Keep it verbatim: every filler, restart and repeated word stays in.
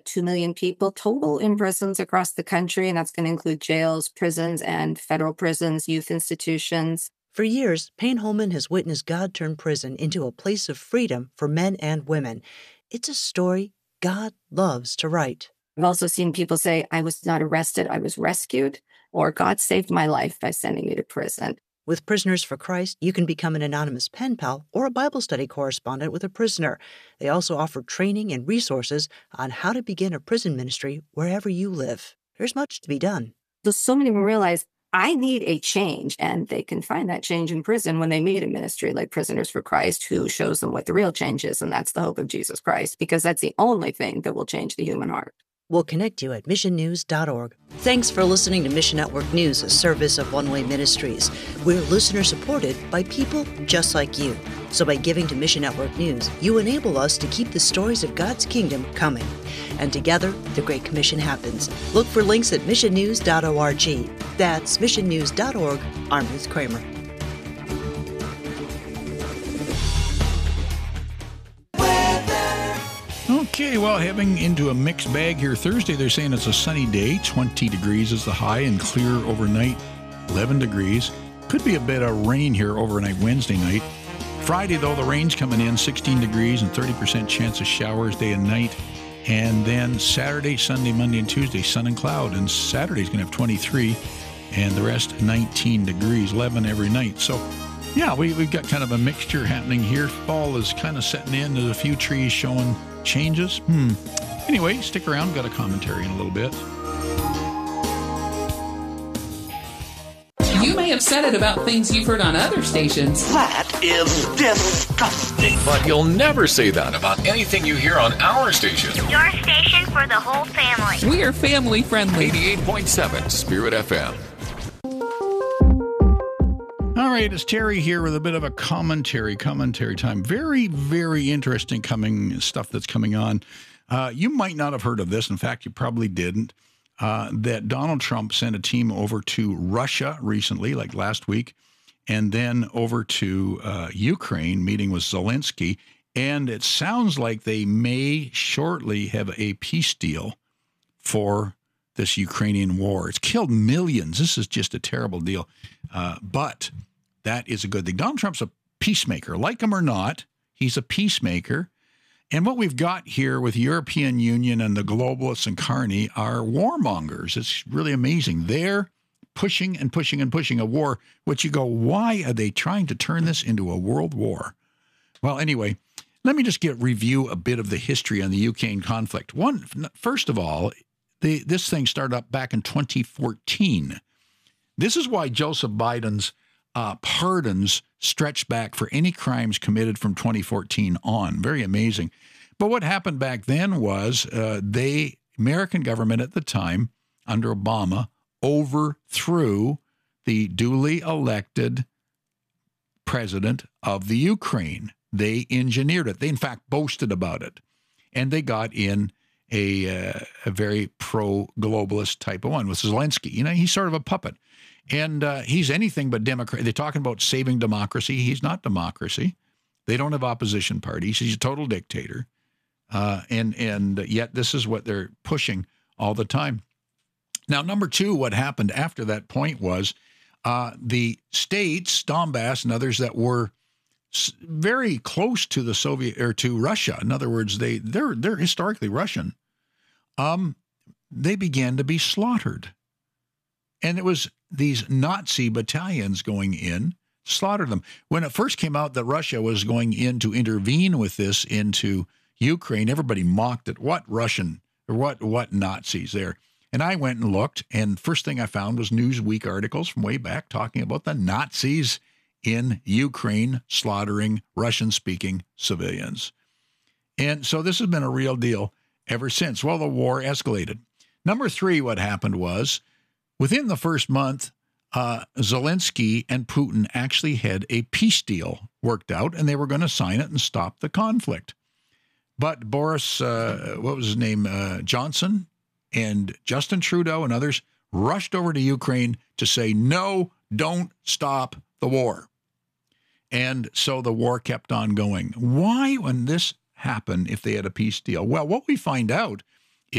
two million people total in prisons across the country, and that's going to include jails, prisons, and federal prisons, youth institutions. For years, Payne Holman has witnessed God turn prison into a place of freedom for men and women. It's a story God loves to write. I've also seen people say, I was not arrested, I was rescued, or God saved my life by sending me to prison. With Prisoners for Christ, you can become an anonymous pen pal or a Bible study correspondent with a prisoner. They also offer training and resources on how to begin a prison ministry wherever you live. There's much to be done. So, so many people realize, I need a change, and they can find that change in prison when they meet a ministry like Prisoners for Christ, who shows them what the real change is, and that's the hope of Jesus Christ, because that's the only thing that will change the human heart. We'll connect you at mission news dot org. Thanks for listening to Mission Network News, a service of One Way Ministries. We're listener-supported by people just like you. So by giving to Mission Network News, you enable us to keep the stories of God's kingdom coming. And together, the Great Commission happens. Look for links at mission news dot org. That's mission news dot org. I'm Ruth Kramer. Okay, well, heading into a mixed bag here Thursday. They're saying it's a sunny day, twenty degrees is the high, and clear overnight, eleven degrees. Could be a bit of rain here overnight Wednesday night. Friday, though, the rain's coming in, sixteen degrees and thirty percent chance of showers day and night. And then Saturday, Sunday, Monday, and Tuesday, sun and cloud. And Saturday's going to have twenty-three, and the rest nineteen degrees, eleven every night. So, yeah, we, we've got kind of a mixture happening here. Fall is kind of setting in. There's a few trees showing changes. Hmm. Anyway, stick around. Got a commentary in a little bit. You may have said it about things you've heard on other stations. That is disgusting. But you'll never say that about anything you hear on our station. Your station for the whole family. We are family friendly. eighty-eight point seven Spirit F M. All right, it's Terry here with a bit of a commentary, commentary time. Very, very interesting coming stuff that's coming on. Uh, you might not have heard of this. In fact, you probably didn't. Uh, that Donald Trump sent a team over to Russia recently, like last week, and then over to uh, Ukraine, meeting with Zelensky. And it sounds like they may shortly have a peace deal for this Ukrainian war. It's killed millions. This is just a terrible deal. Uh, but that is a good thing. Donald Trump's a peacemaker. Like him or not, he's a peacemaker. And what we've got here with the European Union and the globalists and Carney are warmongers. It's really amazing. They're pushing and pushing and pushing a war, which you go, why are they trying to turn this into a world war? Well, anyway, let me just get review a bit of the history on the Ukraine conflict. One, first of all, the, this thing started up back in twenty fourteen. This is why Joseph Biden's uh, pardons stretch back for any crimes committed from twenty fourteen on. Very amazing. But what happened back then was uh, they, American government at the time, under Obama, overthrew the duly elected president of the Ukraine. They engineered it. They, in fact, boasted about it. And they got in a, uh, a very pro-globalist type of one with Zelensky. You know, he's sort of a puppet. And uh, he's anything but Democrat. They're talking about saving democracy. He's not democracy. They don't have opposition parties. He's a total dictator. Uh, and, and yet this is what they're pushing all the time. Now, number two, what happened after that point was uh, the states, Donbass and others that were very close to the Soviet or to Russia. In other words, they they're they're historically Russian. Um, they began to be slaughtered, and it was these Nazi battalions going in, slaughtered them. When it first came out that Russia was going in to intervene with this into Ukraine, everybody mocked it. What Russian or what what Nazis there? And I went and looked, and first thing I found was Newsweek articles from way back talking about the Nazis in Ukraine slaughtering Russian-speaking civilians. And so this has been a real deal ever since. Well, the war escalated. Number three, what happened was, within the first month, uh, Zelensky and Putin actually had a peace deal worked out, and they were going to sign it and stop the conflict. But Boris, uh, what was his name, uh, Johnson, and Justin Trudeau and others rushed over to Ukraine to say, no, don't stop the war. And so the war kept on going. Why, when this happened, if they had a peace deal? Well, what we find out